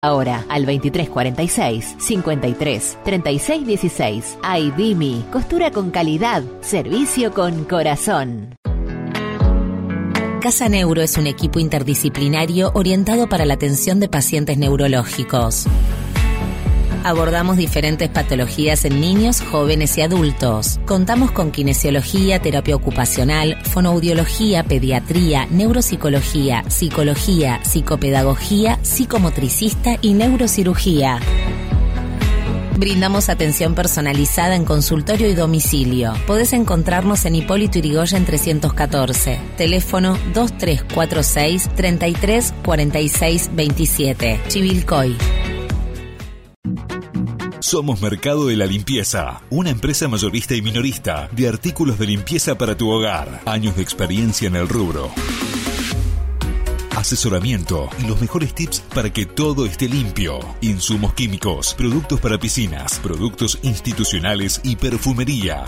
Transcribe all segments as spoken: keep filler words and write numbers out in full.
Ahora al veintitrés cuarenta y seis, cincuenta y tres, treinta y seis dieciséis. Aidimi, costura con calidad, servicio con corazón. Casa Neuro es un equipo interdisciplinario orientado para la atención de pacientes neurológicos. Abordamos diferentes patologías en niños, jóvenes y adultos. Contamos con kinesiología, terapia ocupacional, fonoaudiología, pediatría, neuropsicología, psicología, psicopedagogía, psicomotricista y neurocirugía. Brindamos atención personalizada en consultorio y domicilio. Podés encontrarnos en Hipólito Yrigoyen trescientos catorce. Teléfono dos tres cuatro seis, treinta y tres, cuarenta y seis, veintisiete. Chivilcoy. Somos Mercado de la Limpieza, una empresa mayorista y minorista de artículos de limpieza para tu hogar. Años de experiencia en el rubro. Asesoramiento y los mejores tips para que todo esté limpio. Insumos químicos, productos para piscinas, productos institucionales y perfumería.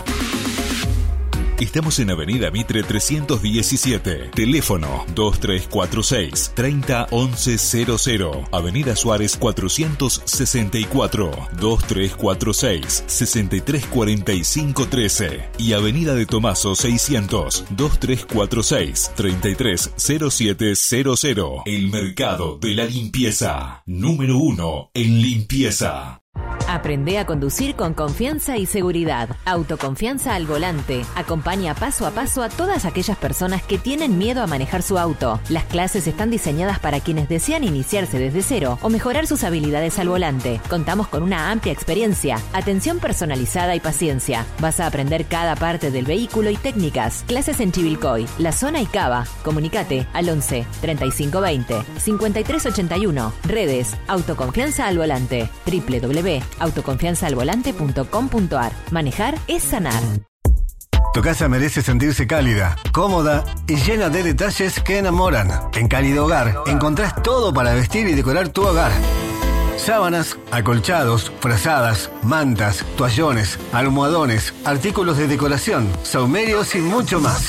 Estamos en Avenida Mitre trescientos diecisiete. Teléfono dos tres cuatro seis, treinta, once cero cero. Avenida Suárez cuatrocientos sesenta y cuatro. dos tres cuatro seis, sesenta y tres cuarenta y cinco trece. Y Avenida de Tomaso seiscientos. dos tres cuatro seis, treinta y tres cero siete cero cero. El Mercado de la Limpieza. Número uno en limpieza. Aprende a conducir con confianza y seguridad. Autoconfianza al volante. Acompaña paso a paso a todas aquellas personas que tienen miedo a manejar su auto. Las clases están diseñadas para quienes desean iniciarse desde cero o mejorar sus habilidades al volante. Contamos con una amplia experiencia, atención personalizada y paciencia. Vas a aprender cada parte del vehículo y técnicas. Clases en Chivilcoy, La Zona y Cava. Comunicate al once, treinta y cinco veinte, cincuenta y tres ochenta y uno. Redes, Autoconfianza al Volante. doble u doble u doble u punto autoconfianza al volante punto com punto a r. Manejar es sanar. Tu casa merece sentirse cálida, cómoda y llena de detalles que enamoran. En Cálido Hogar encontrás todo para vestir y decorar tu hogar. Sábanas, acolchados, frazadas, mantas, toallones, almohadones, artículos de decoración, saumerios y mucho más.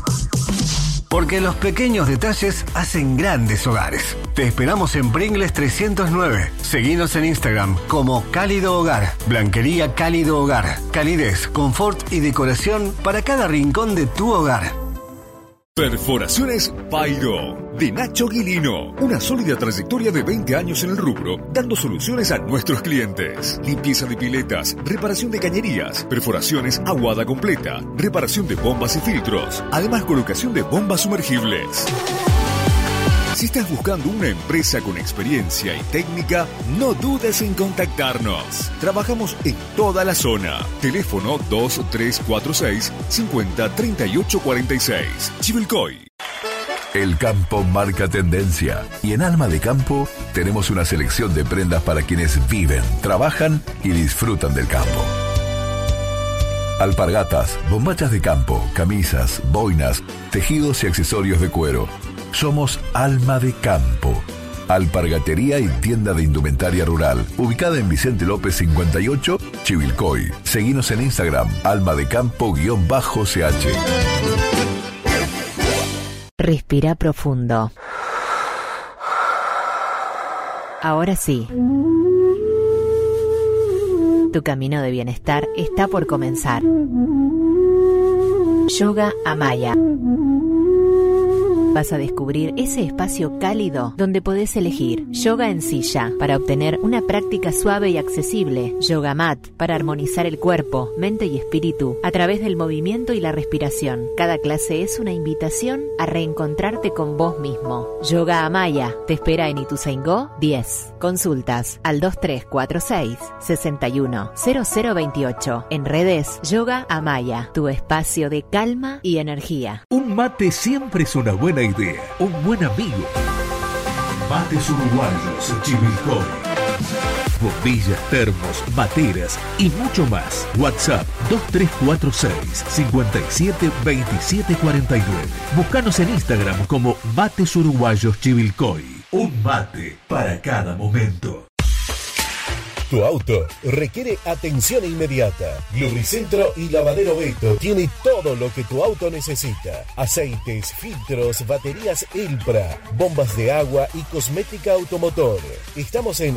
Porque los pequeños detalles hacen grandes hogares. Te esperamos en Pringles trescientos nueve. Seguinos en Instagram como Cálido Hogar. Blanquería Cálido Hogar. Calidez, confort y decoración para cada rincón de tu hogar. Perforaciones Pairo, de Nacho Guilino. Una sólida trayectoria de veinte años en el rubro, dando soluciones a nuestros clientes. Limpieza de piletas, reparación de cañerías, perforaciones aguada completa, reparación de bombas y filtros, además colocación de bombas sumergibles. Si estás buscando una empresa con experiencia y técnica, no dudes en contactarnos. Trabajamos en toda la zona. Teléfono dos tres cuatro seis, cincuenta, treinta y ocho cuarenta y seis. Chivilcoy. El campo marca tendencia y en Alma de Campo tenemos una selección de prendas para quienes viven, trabajan y disfrutan del campo. Alpargatas, bombachas de campo, camisas, boinas, tejidos y accesorios de cuero. Somos Alma de Campo, alpargatería y tienda de indumentaria rural, ubicada en Vicente López cincuenta y ocho, Chivilcoy. Seguinos en Instagram, alma de campo guión bajo C H. Respira profundo. Ahora sí. Tu camino de bienestar está por comenzar. Yoga Amaya. Vas a descubrir ese espacio cálido donde podés elegir yoga en silla para obtener una práctica suave y accesible, yoga mat para armonizar el cuerpo, mente y espíritu a través del movimiento y la respiración. Cada clase es una invitación a reencontrarte con vos mismo. Yoga Amaya te espera en Ituzaingó diez. Consultas al dos tres cuatro seis, sesenta y uno, cero cero veintiocho. En redes, Yoga Amaya, tu espacio de calma y energía. Un mate siempre es una buena idea, un buen amigo. Mates uruguayos Chivilcoy. Bombillas, termos, materas y mucho más. WhatsApp dos tres cuatro seis, cincuenta y siete, veintisiete cuarenta y nueve. Búscanos en Instagram como Mates Uruguayos Chivilcoy. Un mate para cada momento. Tu auto requiere atención inmediata. Lubricentro y Lavadero Beto tiene todo lo que tu auto necesita. Aceites, filtros, baterías Elpra, bombas de agua y cosmética automotor. Estamos en